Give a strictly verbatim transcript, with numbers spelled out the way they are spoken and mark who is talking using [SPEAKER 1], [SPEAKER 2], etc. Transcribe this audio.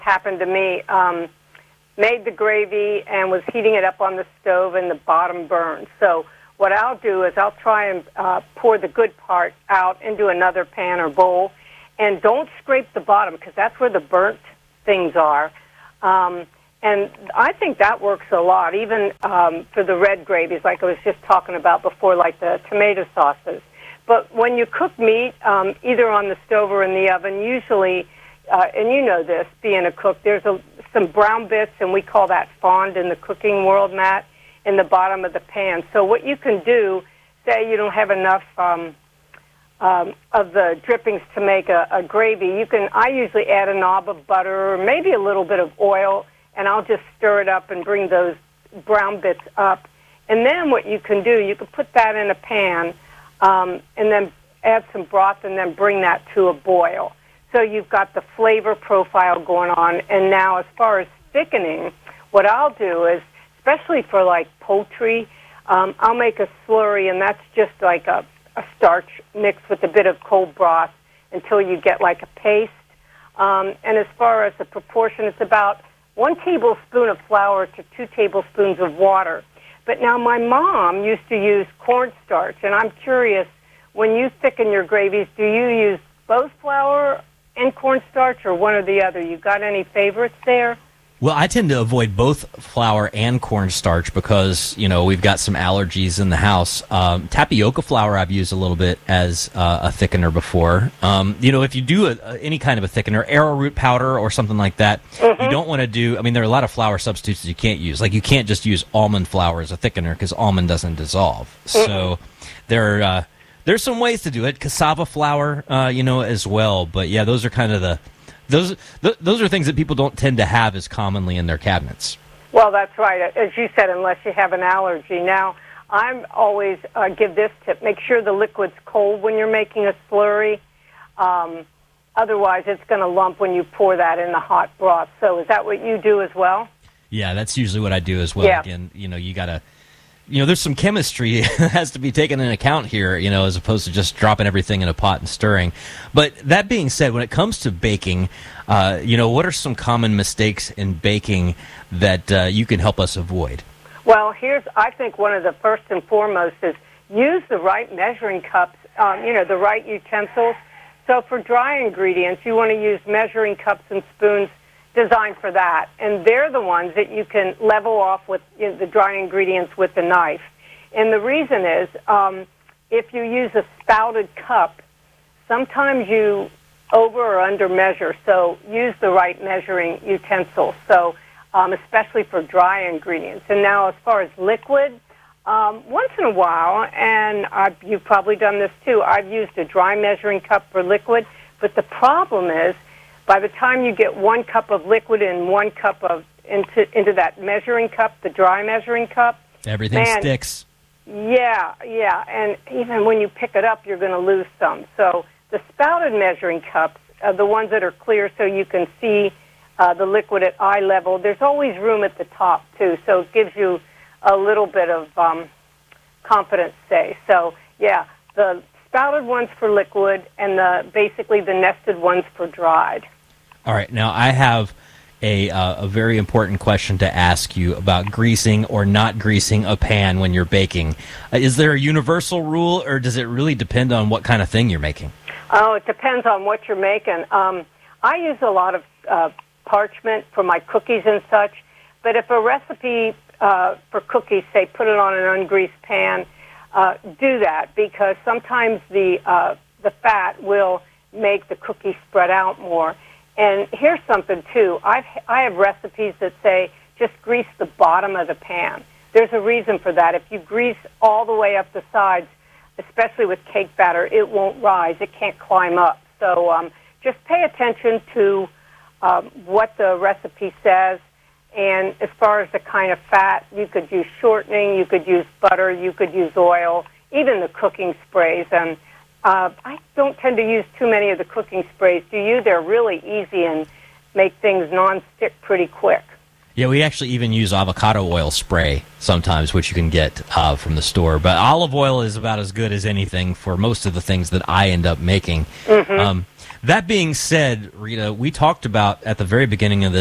[SPEAKER 1] happened to me. Um, made the gravy and was heating it up on the stove, and the bottom burned. So what I'll do is I'll try and uh, pour the good part out into another pan or bowl, and don't scrape the bottom because that's where the burnt things are. Um, and I think that works a lot, even um, for the red gravies, like I was just talking about before, like the tomato sauces. But when you cook meat, um, either on the stove or in the oven, usually, uh, and you know this, being a cook, there's a, some brown bits, and we call that fond in the cooking world, Matt, in the bottom of the pan. So what you can do, say you don't have enough um, um, of the drippings to make a, a gravy, you can, I usually add a knob of butter or maybe a little bit of oil, and I'll just stir it up and bring those brown bits up. And then what you can do, you can put that in a pan, Um, and then add some broth and then bring that to a boil. So you've got the flavor profile going on. And now as far as thickening, what I'll do is, especially for like poultry, um, I'll make a slurry, and that's just like a, a starch mixed with a bit of cold broth until you get like a paste. Um, and as far as the proportion, it's about one tablespoon of flour to two tablespoons of water. But now my mom used to use cornstarch, and I'm curious, when you thicken your gravies, do you use both flour and cornstarch or one or the other? You got any favorites there?
[SPEAKER 2] Well, I tend to avoid both flour and cornstarch because, you know, we've got some allergies in the house. Um, tapioca flour I've used a little bit as uh, a thickener before. Um, you know, if you do a, a, any kind of a thickener, arrowroot powder or something like that, mm-hmm. you don't want to do, I mean, there are a lot of flour substitutes that you can't use. Like, you can't just use almond flour as a thickener because almond doesn't dissolve. Mm-hmm. So there, uh, there's some ways to do it. Cassava flour, uh, you know, as well. But, yeah, those are kind of the... Those th- those are things that people don't tend to have as commonly in their cabinets.
[SPEAKER 1] Well, that's right. As you said, unless you have an allergy. Now, I'm always uh, give this tip. Make sure the liquid's cold when you're making a slurry. Um, otherwise, it's going to lump when you pour that in the hot broth. So is that what you do as well?
[SPEAKER 2] Yeah, that's usually what I do as well.
[SPEAKER 1] Yeah.
[SPEAKER 2] Again, you know, you got to... You know, there's some chemistry that has to be taken into account here, you know, as opposed to just dropping everything in a pot and stirring. But that being said, when it comes to baking, uh, you know, what are some common mistakes in baking that uh, you can help us avoid?
[SPEAKER 1] Well, here's, I think one of the first and foremost is use the right measuring cups, um, you know, the right utensils. So for dry ingredients, you want to use measuring cups and spoons designed for that, and they're the ones that you can level off with, you know, the dry ingredients with the knife. And the reason is, um, if you use a spouted cup, sometimes you over or under measure, so use the right measuring utensil, so um, especially for dry ingredients. And now as far as liquid, um, once in a while, and I've, you've probably done this too, I've used a dry measuring cup for liquid, but the problem is, by the time you get one cup of liquid and one cup of into into that measuring cup, the dry measuring cup,
[SPEAKER 2] everything
[SPEAKER 1] man,
[SPEAKER 2] sticks.
[SPEAKER 1] Yeah, yeah, and even when you pick it up, you're going to lose some. So the spouted measuring cups, uh, the ones that are clear so you can see uh, the liquid at eye level, there's always room at the top, too, so it gives you a little bit of um, confidence, say. So, yeah, the spouted ones for liquid and the basically the nested ones for dried.
[SPEAKER 2] All right, now I have a uh, a very important question to ask you about greasing or not greasing a pan when you're baking. Uh, is there a universal rule, or does it really depend on what kind of thing you're making?
[SPEAKER 1] Oh, it depends on what you're making. Um, I use a lot of uh, parchment for my cookies and such, but if a recipe uh, for cookies, say, put it on an ungreased pan, uh, do that, because sometimes the uh, the fat will make the cookie spread out more. And here's something, too. I've, I have recipes that say just grease the bottom of the pan. There's a reason for that. If you grease all the way up the sides, especially with cake batter, it won't rise. It can't climb up. So um, just pay attention to um, what the recipe says. And as far as the kind of fat, you could use shortening, you could use butter, you could use oil, even the cooking sprays. And Uh, I don't tend to use too many of the cooking sprays. Do you? They're really easy and make things non-stick pretty quick.
[SPEAKER 2] Yeah, we actually even use avocado oil spray sometimes, which you can get uh, from the store. But olive oil is about as good as anything for most of the things that I end up making. Mm-hmm. Um, That being said, Rita, we talked about at the very beginning of this